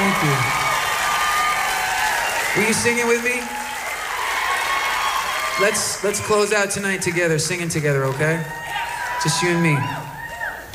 Thank you. Will you sing it with me? Let's close out tonight together, singing together, okay? Just you and me.